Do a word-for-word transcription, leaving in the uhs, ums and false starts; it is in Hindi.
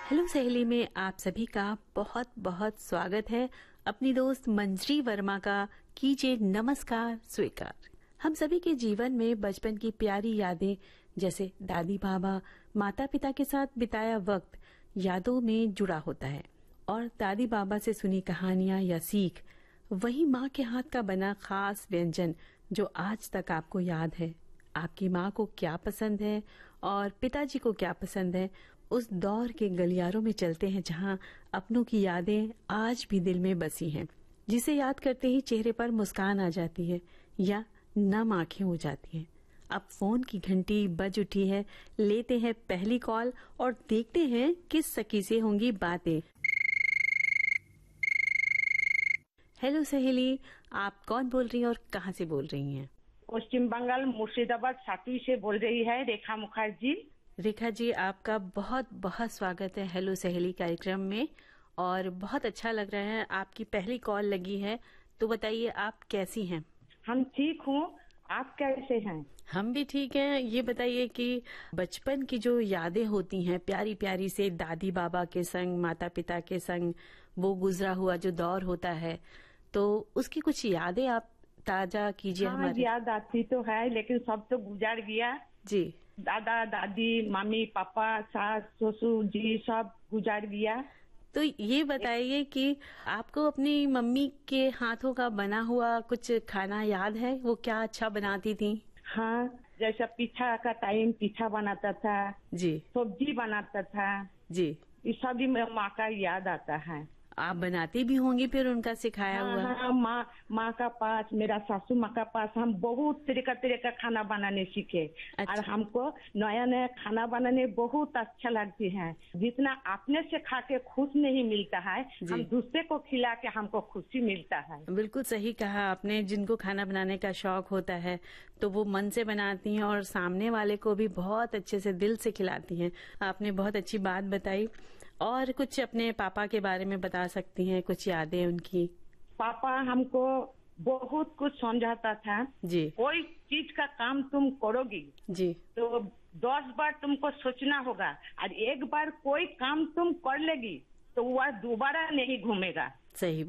हेलो सहेली में आप सभी का बहुत बहुत स्वागत है। अपनी दोस्त मंजरी वर्मा का कीजिए नमस्कार स्वीकार। हम सभी के जीवन में बचपन की प्यारी यादें जैसे दादी बाबा माता पिता के साथ बिताया वक्त यादों में जुड़ा होता है और दादी बाबा से सुनी कहानियां या सीख वही माँ के हाथ का बना खास व्यंजन जो आज तक आपको याद है। आपकी माँ को क्या पसंद है और पिताजी को क्या पसंद है, उस दौर के गलियारों में चलते हैं जहाँ अपनों की यादें आज भी दिल में बसी हैं, जिसे याद करते ही चेहरे पर मुस्कान आ जाती है या नम आंखें हो जाती हैं। अब फोन की घंटी बज उठी है, लेते हैं पहली कॉल और देखते हैं किस सखी से होंगी बातें। हेलो सहेली, आप कौन बोल रही हैं और कहाँ से बोल रही हैं? पश्चिम बंगाल मुर्शिदाबाद सातुई से बोल रही है रेखा मुखर्जी। रेखा जी, आपका बहुत बहुत स्वागत है हेलो सहेली कार्यक्रम में और बहुत अच्छा लग रहा है आपकी पहली कॉल लगी है। तो बताइए आप कैसी हैं? हम ठीक हूँ, आप कैसे हैं? हम भी ठीक हैं। ये बताइए कि बचपन की जो यादें होती हैं प्यारी प्यारी से दादी बाबा के संग माता पिता के संग वो गुजरा हुआ जो दौर होता है, तो उसकी कुछ यादें आप ताजा कीजिए। हाँ, हमारे याद आती तो है लेकिन सब तो गुजर गया जी। दादा दादी मम्मी पापा सास ससुर जी सब गुजर गया। तो ये बताइए कि आपको अपनी मम्मी के हाथों का बना हुआ कुछ खाना याद है? वो क्या अच्छा बनाती थी? हाँ, जैसा पीठा का टाइम पीठा बनाता था जी, सब्जी बनाता था जी। ये सभी माँ का याद आता है। आप बनाती भी होंगी फिर उनका सिखाया हाँ, हुआ? हाँ, माँ माँ का पास मेरा सासू माँ का पास हम बहुत तरीका तरीका खाना बनाने सीखे। अच्छा। और हमको नया नया खाना बनाने बहुत अच्छा लगती है। जितना अपने से खा के खुश नहीं मिलता है, हम दूसरे को खिला के हमको खुशी मिलता है। बिल्कुल सही कहा आपने। जिनको खाना बनाने का शौक होता है तो वो मन से बनाती हैं और सामने वाले को भी बहुत अच्छे से दिल से खिलाती हैं। आपने बहुत अच्छी बात बताई। और कुछ अपने पापा के बारे में बता सकती हैं, कुछ यादें उनकी? पापा हमको बहुत कुछ समझाता था जी। कोई चीज का काम तुम करोगी जी तो दस बार तुमको सोचना होगा और एक बार कोई काम तुम कर लेगी तो वह दोबारा नहीं घूमेगा। सही